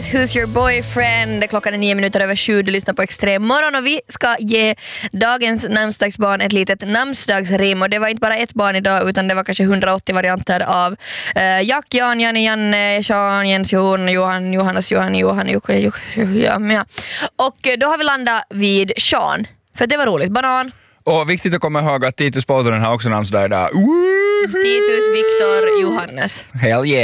Fighters, Who's Your Boyfriend? Klockan är 9:07. Du lyssnar på Extrem morgon och vi ska ge dagens namnsdagsbarn ett litet namnsdagsrim. Och det var inte bara ett barn idag utan det var kanske 180 varianter av Jack, Jan, Janne, Janne, Sean, Jens, Johan, Johannes, Johan, Jocke, ja. Och då har vi landat vid Sean. För det var roligt. Banan. Och viktigt att komma ihåg att Titus Poutonen har också namnsdag idag. Titus, Viktor, Johannes. Hell yeah.